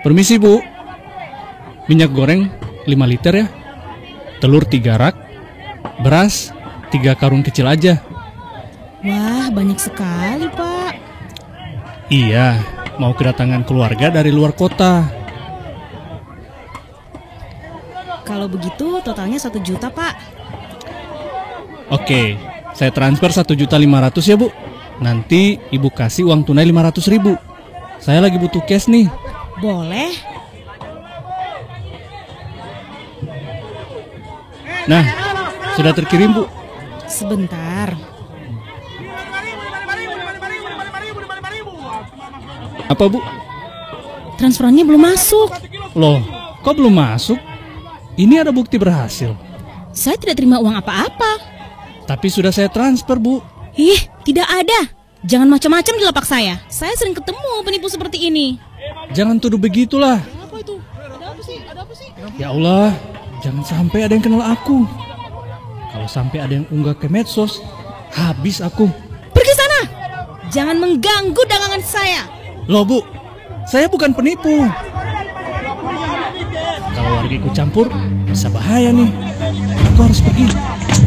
Permisi Bu, minyak goreng 5 liter ya, telur 3 rak, beras 3 karung kecil aja. Wah, banyak sekali, Pak. Iya, mau kedatangan keluarga dari luar kota. Kalau begitu totalnya 1 juta, Pak. Oke, saya transfer 1.500.000 ya Bu. Nanti Ibu kasih uang tunai 500.000. Saya lagi butuh cash nih. Boleh. Nah, sudah terkirim Bu. Sebentar. Apa Bu? Transferannya belum masuk. Loh, kok belum masuk? Ini ada bukti berhasil. Saya tidak terima uang apa-apa. Tapi sudah saya transfer Bu. Ih, tidak ada. Jangan macam-macam di lapak saya. Saya sering ketemu penipu seperti ini. Jangan tuduh begitulah. Apa itu? Ada apa sih? Ada apa sih? Ya Allah, jangan sampai ada yang kenal aku. Kalau sampai ada yang unggah ke medsos, habis aku. Pergi sana. Jangan mengganggu dagangan saya. Loh Bu, saya bukan penipu. Kalau warga ikut campur, bisa bahaya nih. Aku harus pergi.